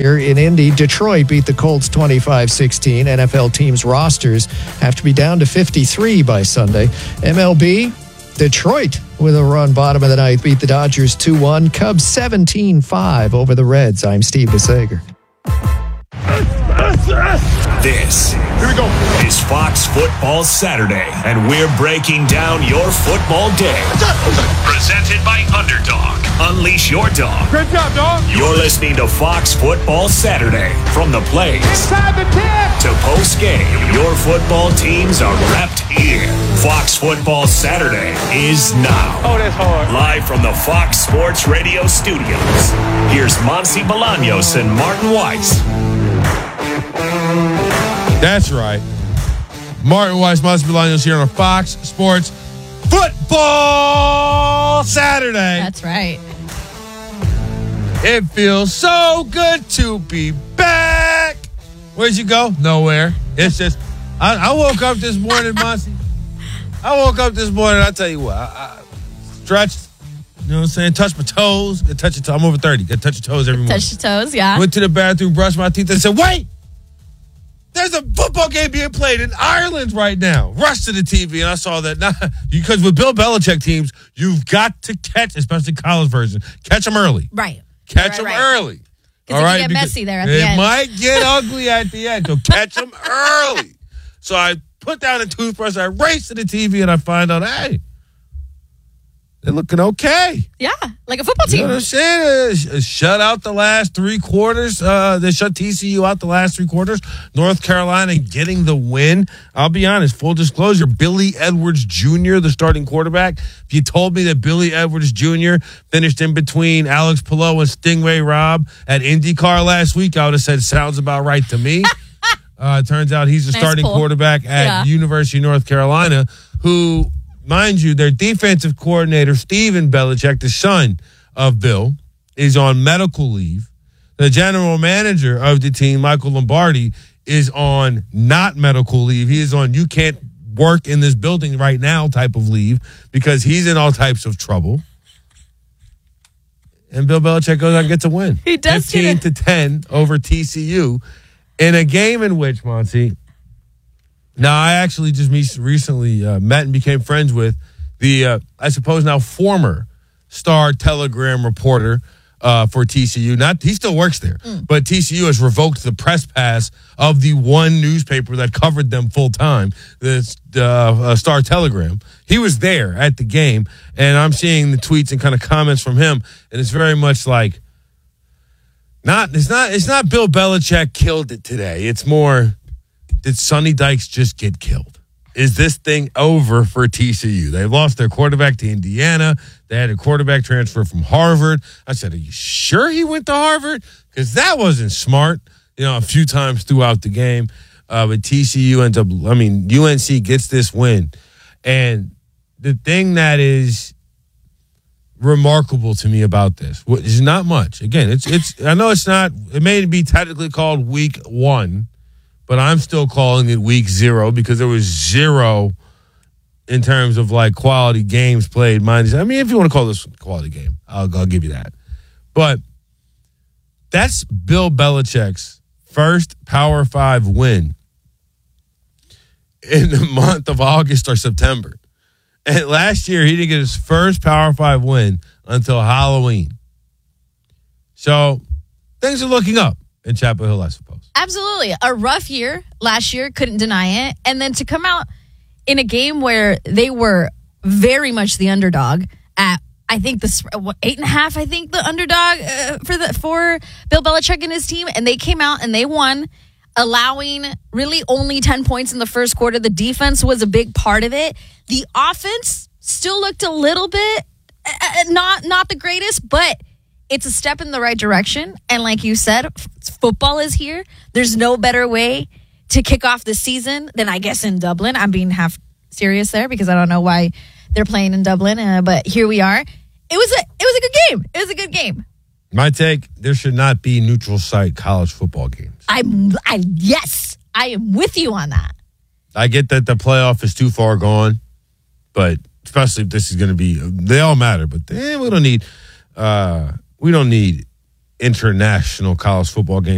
later in Indy, Detroit beat the Colts 25-16. NFL teams' rosters have to be down to 53 by Sunday. MLB, Detroit, with a run bottom of the ninth, beat the Dodgers 2-1. Cubs 17-5 over the Reds. I'm Steve Besager. This is Fox Football Saturday, and we're breaking down your football day. Presented by Underdog. Unleash your dog. Great job, dog. You're listening to Fox Football Saturday. From the plays Inside the 10 to post-game, your football teams are wrapped here. Fox Football Saturday is now. Oh, that's hard. Live from the Fox Sports Radio studios. Here's Monsi Bolaños and Martin Weiss. That's right. Martin Weiss, Monsi Bolaños here on Fox Sports Football Saturday. That's right. It feels so good to be back. Where'd you go? Nowhere. It's just, I woke up this morning, Monsi. I'll tell you what, I stretched, you know what I'm saying, touched my toes. I'm over 30. Got to touch your toes every morning. Touch your toes, yeah. Went to the bathroom, brushed my teeth, and said, wait! There's a football game being played in Ireland right now. Rushed to the TV, and I saw that. Because with Bill Belichick teams, you've got to catch, especially college version, catch them early. Right. Catch them early. All right. It get messy there at the end. It might get ugly at the end, so catch them early. So I put down the toothbrush, I raced to the TV, and I find out, hey, they're looking okay. Yeah, like a football team. You know what I'm saying? Shut out the last three quarters. They shut TCU out the last three quarters. North Carolina getting the win. I'll be honest, full disclosure, Billy Edwards Jr., the starting quarterback. If you told me that Billy Edwards Jr. finished in between Alex Palou and Stingray Robb at IndyCar last week, I would have said, sounds about right to me. It turns out he's the starting quarterback at University of North Carolina, who, mind you, their defensive coordinator, Steven Belichick, the son of Bill, is on medical leave. The general manager of the team, Michael Lombardi, is on not medical leave. He is on you can't work in this building right now type of leave because he's in all types of trouble. And Bill Belichick goes out and gets a win. He does 15-10 over TCU in a game in which, Monty, now, I actually just recently met and became friends with the, I suppose now former Star Telegram reporter for TCU. He still works there, but TCU has revoked the press pass of the one newspaper that covered them full time, the Star Telegram. He was there at the game, and I'm seeing the tweets and kind of comments from him, and it's very much like, it's not Bill Belichick killed it today. It's more, did Sonny Dykes just get killed? Is this thing over for TCU? They lost their quarterback to Indiana. They had a quarterback transfer from Harvard. I said, are you sure he went to Harvard? Because that wasn't smart, a few times throughout the game. But TCU ends up, UNC gets this win. And the thing that is remarkable to me about this is not much. Again, I know it's not, it may be technically called week 1, but I'm still calling it week 0 because there was 0 in terms of like quality games played. If you want to call this a quality game, I'll give you that. But that's Bill Belichick's first Power 5 win in the month of August or September. And last year, he didn't get his first Power 5 win until Halloween. So things are looking up in Chapel Hill, I suppose. Absolutely. A rough year last year, couldn't deny it. And then to come out in a game where they were very much the underdog at, I think, 8.5, I think the underdog for Bill Belichick and his team. And they came out and they won, allowing really only 10 points in the first quarter. The defense was a big part of it. The offense still looked a little bit not the greatest, but it's a step in the right direction. And like you said, football is here. There's no better way to kick off the season than, I guess, in Dublin. I'm being half serious there because I don't know why they're playing in Dublin, but here we are. It was a good game. It was a good game. My take, there should not be neutral site college football games. Yes, I am with you on that. I get that the playoff is too far gone, but especially if this is going to be, they all matter, but we don't need international college football games.